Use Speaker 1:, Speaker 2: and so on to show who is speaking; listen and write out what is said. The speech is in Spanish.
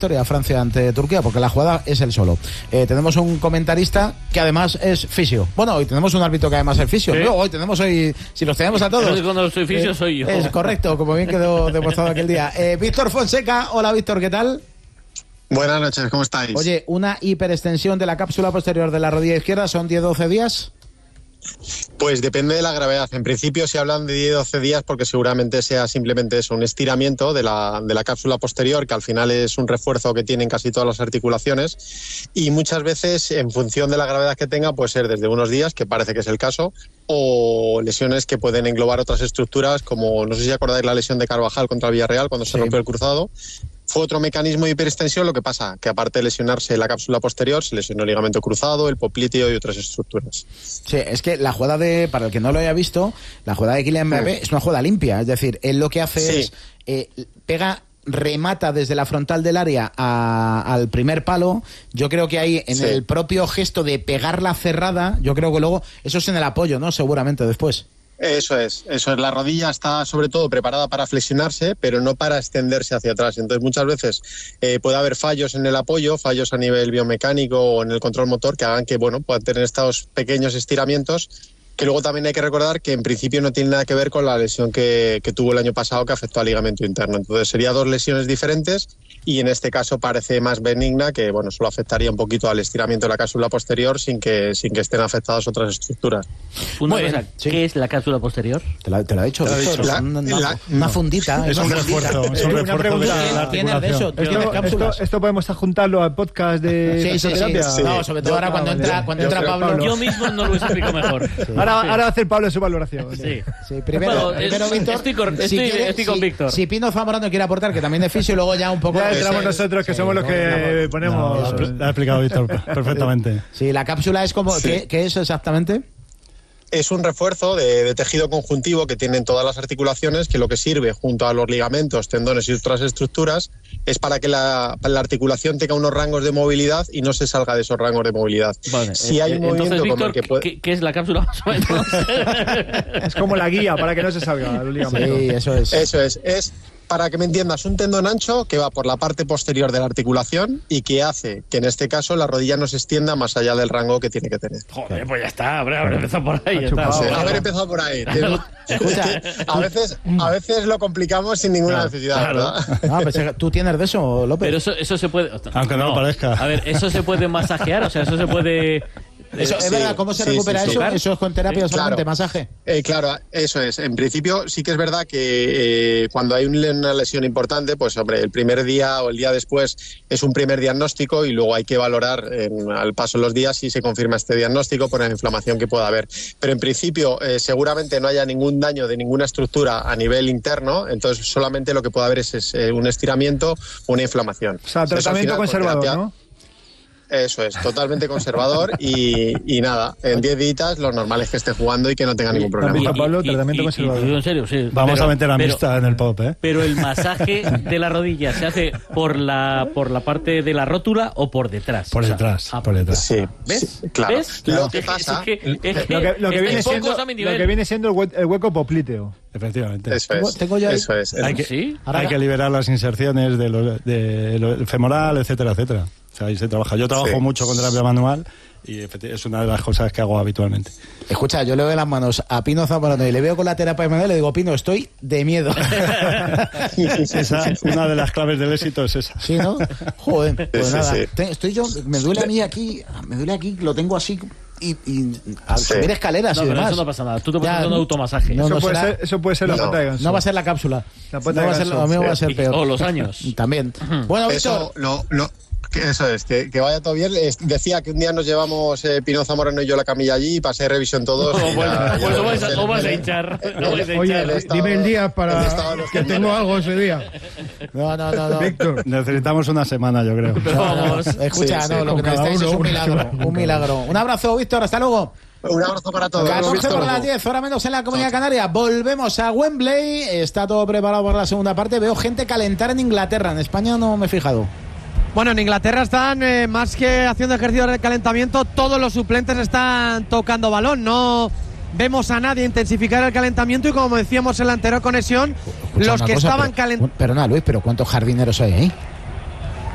Speaker 1: victoria Francia ante Turquía, porque la jugada es él solo. Tenemos un comentarista que además es fisio. Bueno, hoy tenemos un árbitro que además es fisio. ¿Sí? Hoy tenemos, si los tenemos a todos.
Speaker 2: Cuando soy fisio soy yo.
Speaker 1: Es correcto, como bien quedó demostrado aquel día. Víctor Fonseca, hola Víctor, ¿qué tal?
Speaker 3: Buenas noches, ¿cómo estáis?
Speaker 1: Oye, una hiperextensión de la cápsula posterior de la rodilla izquierda, ¿son 10-12 días?
Speaker 3: Pues depende de la gravedad. En principio se hablan de 10-12 días porque seguramente sea simplemente eso, un estiramiento de la cápsula posterior, que al final es un refuerzo que tienen casi todas las articulaciones, y muchas veces en función de la gravedad que tenga puede ser desde unos días, que parece que es el caso, o lesiones que pueden englobar otras estructuras, como no sé si acordáis la lesión de Carvajal contra el Villarreal cuando se rompió el cruzado. Fue otro mecanismo de hiperextensión, lo que pasa que aparte de lesionarse la cápsula posterior, se lesionó el ligamento cruzado, el popliteo y otras estructuras.
Speaker 1: Sí, es que la jugada para el que no lo haya visto, la jugada de Kylian Mbappé es una jugada limpia, es decir, él lo que hace es remata desde la frontal del área al primer palo. Yo creo que ahí en el propio gesto de pegar la cerrada, yo creo que luego eso es en el apoyo, ¿no? Seguramente después.
Speaker 3: Eso es. La rodilla está sobre todo preparada para flexionarse, pero no para extenderse hacia atrás. Entonces muchas veces puede haber fallos en el apoyo, fallos a nivel biomecánico o en el control motor que hagan que puedan tener estos pequeños estiramientos, que luego también hay que recordar que en principio no tiene nada que ver con la lesión que tuvo el año pasado, que afectó al ligamento interno. Entonces sería dos lesiones diferentes, y en este caso parece más benigna, que solo afectaría un poquito al estiramiento de la cápsula posterior sin que estén afectadas otras estructuras.
Speaker 2: ¿Qué es la cápsula posterior?
Speaker 1: Te lo he dicho. Una fundita.
Speaker 4: Es un refuerzo.
Speaker 1: Una pregunta. ¿Tienes de eso?
Speaker 4: ¿Esto podemos adjuntarlo al podcast de fisioterapia?
Speaker 1: Sí. No, sobre todo ahora cuando entra Pablo.
Speaker 2: Yo mismo no lo explico mejor.
Speaker 4: Ahora va a hacer Pablo su valoración.
Speaker 2: Sí.
Speaker 1: Primero Víctor.
Speaker 2: Estoy con Víctor.
Speaker 1: Si Pino Zamorano quiere aportar, que también es fisio, luego ya un poco.
Speaker 4: Ya entramos nosotros, que somos los que ponemos.
Speaker 5: Lo ha explicado Víctor perfectamente.
Speaker 1: Sí, la cápsula es como. ¿Qué es exactamente?
Speaker 3: Es un refuerzo de tejido conjuntivo que tienen todas las articulaciones, que lo que sirve junto a los ligamentos, tendones y otras estructuras es para que la articulación tenga unos rangos de movilidad y no se salga de esos rangos de movilidad.
Speaker 2: Vale,
Speaker 3: si hay un movimiento
Speaker 2: entonces, Víctor,
Speaker 3: como el que puede...
Speaker 2: ¿qué es la cápsula más o menos?
Speaker 4: Es como la guía para que no se salga el ligamento.
Speaker 1: Sí, eso es.
Speaker 3: Es, para que me entiendas, un tendón ancho que va por la parte posterior de la articulación y que hace que en este caso la rodilla no se extienda más allá del rango que tiene que tener.
Speaker 2: Joder, pues ya está, haber empezado por ahí.
Speaker 3: Haber empezado por ahí.
Speaker 1: Escucha,
Speaker 3: a veces lo complicamos sin ninguna necesidad, ¿verdad?
Speaker 1: Pues, ¿tú tienes de eso, López?
Speaker 2: Pero eso se puede...
Speaker 5: Aunque no lo parezca.
Speaker 2: A ver, eso se puede masajear, o sea, eso se puede...
Speaker 1: Eso, es verdad, ¿cómo se recupera eso?
Speaker 2: Claro.
Speaker 1: Eso es con terapia solamente, masaje.
Speaker 3: Claro, eso es. En principio sí que es verdad que cuando hay una lesión importante, pues hombre, el primer día o el día después es un primer diagnóstico y luego hay que valorar al paso de los días si se confirma este diagnóstico por la inflamación que pueda haber. Pero en principio seguramente no haya ningún daño de ninguna estructura a nivel interno, entonces solamente lo que puede haber es un estiramiento o una inflamación.
Speaker 4: O sea, tratamiento conservador, ¿no?
Speaker 3: Eso es, totalmente conservador y nada, en 10 días lo normal es que esté jugando y que no tenga ningún problema.
Speaker 4: Pablo, tratamiento conservador.
Speaker 2: En serio, sí.
Speaker 5: Vamos a meter la amistad en el pop, ¿eh?
Speaker 2: Pero el masaje de la rodilla se hace por la parte de la rótula o por detrás.
Speaker 5: Por detrás.
Speaker 3: Sí.
Speaker 2: ¿Ves?
Speaker 3: Sí, claro.
Speaker 2: ¿Ves?
Speaker 3: Lo que pasa...
Speaker 4: Lo que viene siendo el hueco popliteo.
Speaker 5: Efectivamente.
Speaker 3: Eso es.
Speaker 1: Tengo ya...
Speaker 3: Eso es.
Speaker 5: Hay que liberar las inserciones del femoral, etcétera, etcétera. O sea, ahí se trabaja. Yo trabajo mucho con terapia manual y es una de las cosas que hago habitualmente.
Speaker 1: Escucha, yo le doy las manos a Pino Zamorano y le veo con la terapia manual y le digo, Pino, estoy de miedo.
Speaker 5: Una de las claves del éxito es esa.
Speaker 1: Sí, ¿no? Joder, pues nada.
Speaker 3: Sí.
Speaker 1: Me duele a mí aquí, lo tengo así... Y al subir escaleras y demás.
Speaker 2: Pero eso no pasa nada. Tú te puedes hacer un automasaje.
Speaker 4: Eso puede ser la pata de ganso.
Speaker 1: No va a ser la cápsula. A mí va a ser peor.
Speaker 2: O los años.
Speaker 1: También. Bueno, Víctor.
Speaker 3: Eso es, que vaya todo bien. Decía que un día nos llevamos Pino Zamorano y yo la camilla allí y pasé revisión todos.
Speaker 2: No vas a hinchar.
Speaker 4: Oye, dime el día para que tengo algo ese día.
Speaker 1: No.
Speaker 4: Víctor.
Speaker 5: Necesitamos una semana, yo creo.
Speaker 2: Vamos.
Speaker 1: Escucha, lo que necesitáis es un milagro. Un milagro. Un abrazo, Víctor. Hasta luego.
Speaker 3: Un abrazo para todos.
Speaker 1: 14 por las 10, hora menos en la Comunidad Canaria. Volvemos a Wembley. Está todo preparado para la segunda parte. Veo gente calentar en Inglaterra. En España no me he fijado.
Speaker 6: Bueno, en Inglaterra están más que haciendo ejercicio de calentamiento, todos los suplentes están tocando balón. No vemos a nadie intensificar el calentamiento y como decíamos en la anterior conexión, los que estaban calentando...
Speaker 1: Perdona, Luis, pero ¿cuántos jardineros hay ahí?